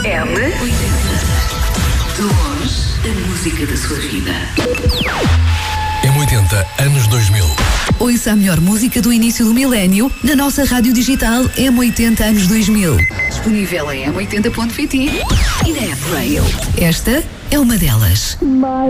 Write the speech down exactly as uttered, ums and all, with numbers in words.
M oitenta. De longe, a música da sua vida. M oitenta, anos dois mil. Ouça a melhor música do início do milénio na nossa rádio digital M oitenta anos dois mil. Disponível em m oitenta ponto pt e na app Rail. Esta é uma delas.